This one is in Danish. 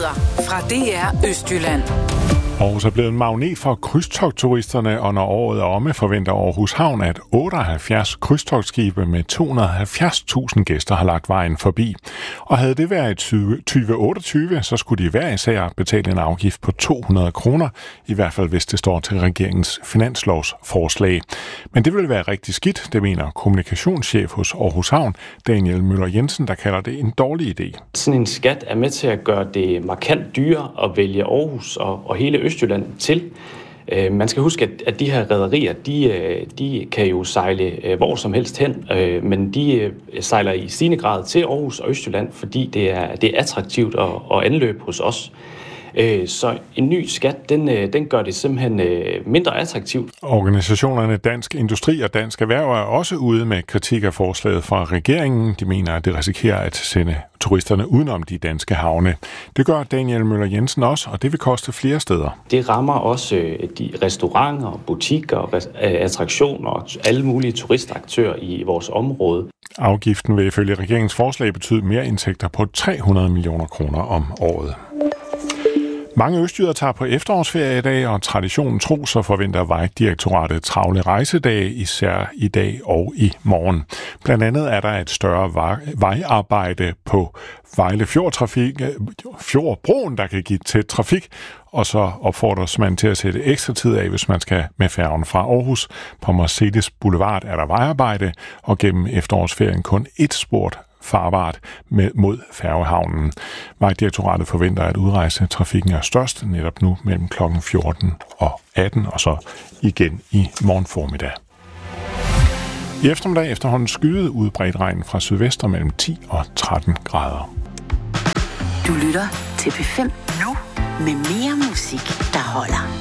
Nyheder fra DR Østjylland. Aarhus er blevet en magnet for krydstogtturisterne, og når året er omme, forventer Aarhus Havn, at 78 krydstogtskibe med 270.000 gæster har lagt vejen forbi. Og havde det været 2028, så skulle de hver især betale en afgift på 200 kroner, i hvert fald hvis det står til regeringens finanslovsforslag. Men det vil være rigtig skidt, det mener kommunikationschef hos Aarhus Havn, Daniel Møller Jensen, der kalder det en dårlig idé. Sådan en skat er med til at gøre det markant dyrere at vælge Aarhus og hele Østjylland til. Man skal huske, at de her rederier, de kan jo sejle hvor som helst hen, men de sejler i stigende grad til Aarhus og Østjylland, fordi det er attraktivt at anløbe hos os. Så en ny skat, den gør det simpelthen mindre attraktivt. Organisationerne Dansk Industri og Dansk Erhverv er også ude med kritik af forslaget fra regeringen. De mener, at det risikerer at sende turisterne udenom de danske havne. Det gør Daniel Møller Jensen også, og det vil koste flere steder. Det rammer også de restauranter, butikker, attraktioner og alle mulige turistaktører i vores område. Afgiften vil ifølge regeringens forslag betyde mere indtægter på 300 millioner kroner om året. Mange østjyder tager på efterårsferie i dag, og traditionen tro, så forventer Vejdirektoratet travle rejsedage, især i dag og i morgen. Blandt andet er der et større vejarbejde på Vejle Fjordbroen, der kan give til trafik, og så opfordres man til at sætte ekstra tid af, hvis man skal med færgen fra Aarhus. På Mercedes Boulevard er der vejarbejde, og gennem efterårsferien kun et spor farbart mod færgehavnen. Vejdirektoratet forventer, at udrejsetrafikken er størst netop nu mellem kl. 14 og 18, og så igen i morgen formiddag. I eftermiddag efterhånden skyde udbredt regn fra sydvest og mellem 10 og 13 grader. Du lytter til P5 nu med mere musik, der holder.